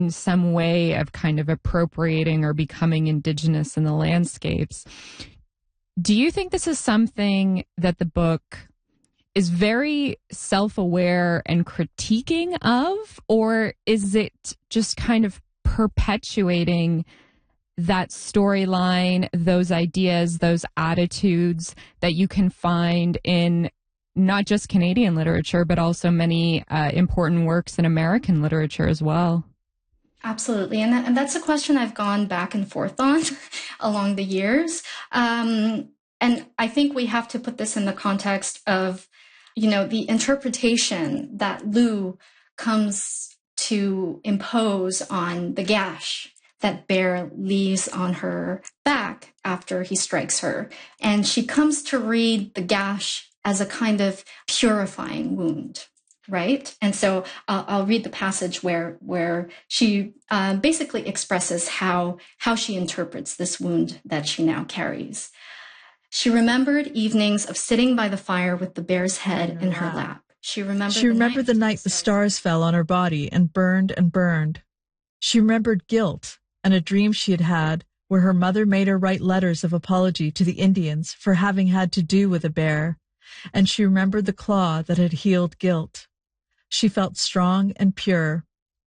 some way of kind of appropriating or becoming indigenous in the landscapes. Do you think this is something that the book is very self-aware and critiquing of, or is it just kind of perpetuating that storyline, those ideas, those attitudes that you can find in not just Canadian literature, but also many important works in American literature as well? Absolutely. And that's a question I've gone back and forth on along the years. And I think we have to put this in the context of, the interpretation that Lugh comes to impose on the gash that Bear leaves on her back after he strikes her. And she comes to read the gash as a kind of purifying wound, right? And so I'll read the passage where she basically expresses how she interprets this wound that she now carries. She remembered evenings of sitting by the fire with the bear's head in her lap. She remembered the night the stars fell on her body and burned and burned. She remembered guilt and a dream she had had where her mother made her write letters of apology to the Indians for having had to do with a bear, and she remembered the claw that had healed guilt. She felt strong and pure.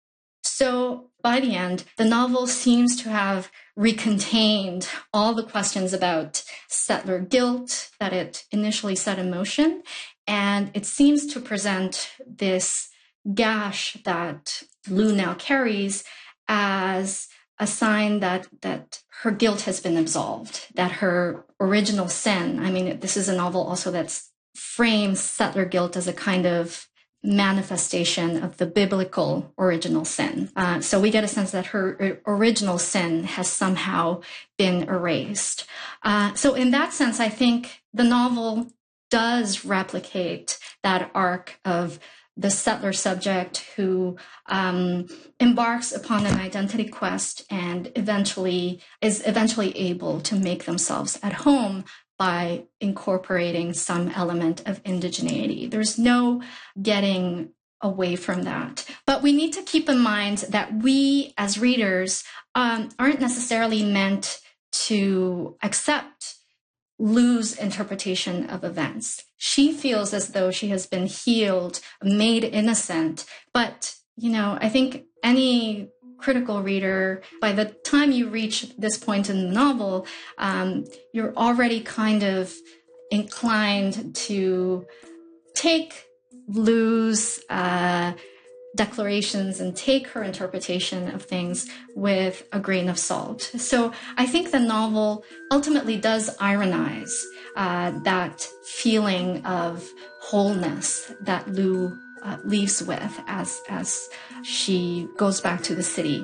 So by the end, the novel seems to have recontained all the questions about settler guilt that it initially set in motion. And it seems to present this gash that Lugh now carries as a sign that her guilt has been absolved, that her original sin, this is a novel also that frames settler guilt as a kind of manifestation of the biblical original sin. So we get a sense that her original sin has somehow been erased. So in that sense, I think the novel does replicate that arc of the settler subject who embarks upon an identity quest and is eventually able to make themselves at home by incorporating some element of indigeneity. There's no getting away from that. But we need to keep in mind that we as readers aren't necessarily meant to accept Lugh's interpretation of events. She feels as though she has been healed, made innocent. But, I think any critical reader, by the time you reach this point in the novel, you're already kind of inclined to take Lugh's declarations and take her interpretation of things with a grain of salt. So I think the novel ultimately does ironize that feeling of wholeness that Lugh leaves with as she goes back to the city.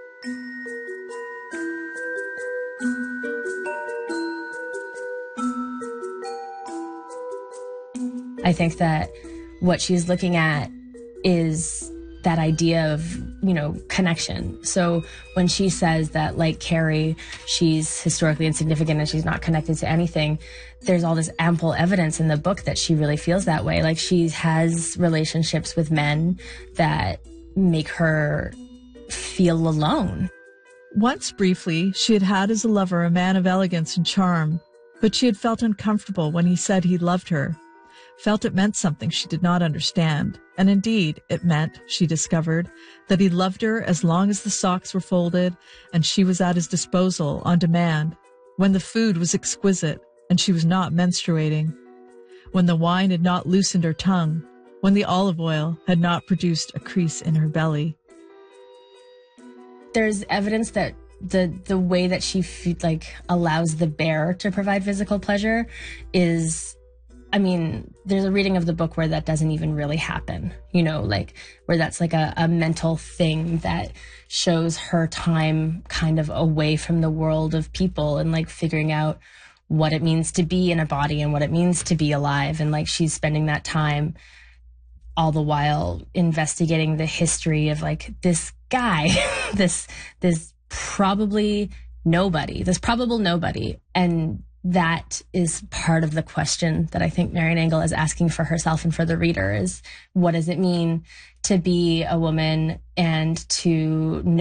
I think that what she's looking at is that idea of, connection. So when she says that, like Carrie, she's historically insignificant and she's not connected to anything, there's all this ample evidence in the book that she really feels that way. Like she has relationships with men that make her feel alone. Once briefly, she had had as a lover a man of elegance and charm, but she had felt uncomfortable when he said he loved her, felt it meant something she did not understand. And indeed, it meant, she discovered, that he loved her as long as the socks were folded and she was at his disposal on demand, when the food was exquisite and she was not menstruating, when the wine had not loosened her tongue, when the olive oil had not produced a crease in her belly. There's evidence that the way that she allows the bear to provide physical pleasure is, there's a reading of the book where that doesn't even really happen, where that's like a mental thing that shows her time kind of away from the world of people and figuring out what it means to be in a body and what it means to be alive. And she's spending that time all the while investigating the history of this guy, this probable nobody. And that is part of the question that I think Marian Engel is asking for herself and for the reader is, what does it mean to be a woman and to know